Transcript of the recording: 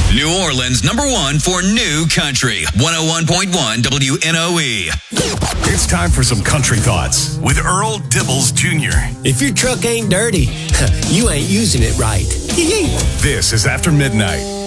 New Orleans #1 for new country. 101.1 WNOE. It's time for some country thoughts with Earl Dibbles Jr. If your truck ain't dirty, you ain't using it right. This is After Midnight.